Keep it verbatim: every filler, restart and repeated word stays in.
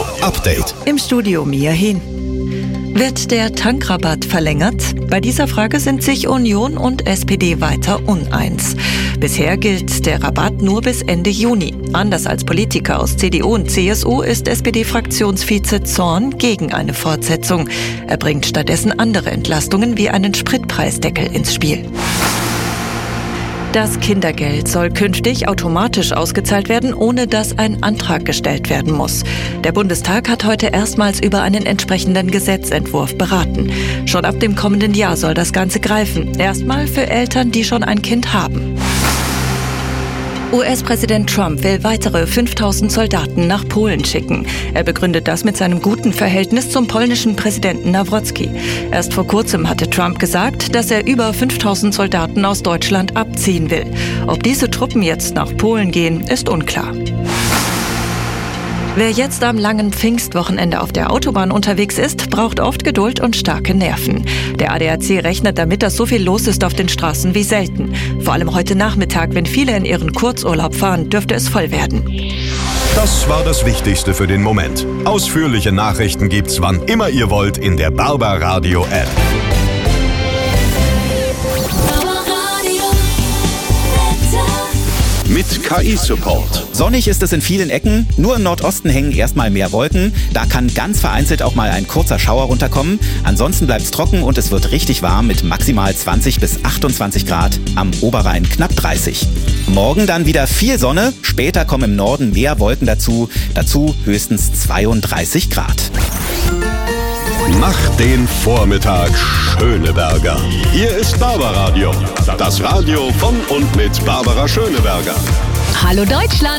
Update. Im Studio Mia Hehn. Wird der Tankrabatt verlängert? Bei dieser Frage sind sich Union und S P D weiter uneins. Bisher gilt der Rabatt nur bis Ende Juni. Anders als Politiker aus C D U und C S U ist S P D-Fraktionsvize Zorn gegen eine Fortsetzung. Er bringt stattdessen andere Entlastungen wie einen Spritpreisdeckel ins Spiel. Das Kindergeld soll künftig automatisch ausgezahlt werden, ohne dass ein Antrag gestellt werden muss. Der Bundestag hat heute erstmals über einen entsprechenden Gesetzentwurf beraten. Schon ab dem kommenden Jahr soll das Ganze greifen. Erstmal für Eltern, die schon ein Kind haben. U S-Präsident Trump will weitere fünftausend Soldaten nach Polen schicken. Er begründet das mit seinem guten Verhältnis zum polnischen Präsidenten Nawrocki. Erst vor kurzem hatte Trump gesagt, dass er über fünftausend Soldaten aus Deutschland abziehen will. Ob diese Truppen jetzt nach Polen gehen, ist unklar. Wer jetzt am langen Pfingstwochenende auf der Autobahn unterwegs ist, braucht oft Geduld und starke Nerven. Der A D A C rechnet damit, dass so viel los ist auf den Straßen wie selten. Vor allem heute Nachmittag, wenn viele in ihren Kurzurlaub fahren, dürfte es voll werden. Das war das Wichtigste für den Moment. Ausführliche Nachrichten gibt's, wann immer ihr wollt, in der Barbaradio App. Mit K I-Support. Sonnig ist es in vielen Ecken, nur im Nordosten hängen erstmal mehr Wolken. Da kann ganz vereinzelt auch mal ein kurzer Schauer runterkommen. Ansonsten bleibt es trocken und es wird richtig warm mit maximal zwanzig bis achtundzwanzig Grad, am Oberrhein knapp dreißig. Morgen dann wieder viel Sonne, später kommen im Norden mehr Wolken dazu, dazu höchstens zweiunddreißig Grad. Macht den Vormittag Schöneberger. Hier ist Barbaradio, das Radio von und mit Barbara Schöneberger. Hallo Deutschland!